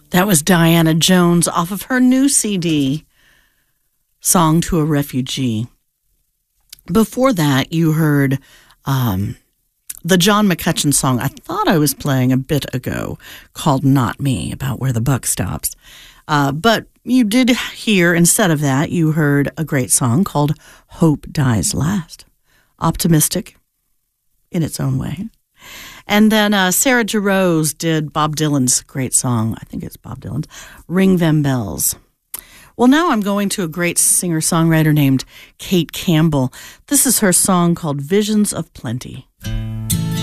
That was Diana Jones off of her new CD, Song to a Refugee. Before that, you heard the John McCutcheon song I thought I was playing a bit ago called Not Me, about where the buck stops. But you did hear, instead of that, you heard a great song called Hope Dies Last. Optimistic in its own way. And then Sarah Jarosz did Bob Dylan's great song, I think it's Bob Dylan's, Ring Them Bells. Well, now I'm going to a great singer-songwriter named Kate Campbell. This is her song called Visions of Plenty.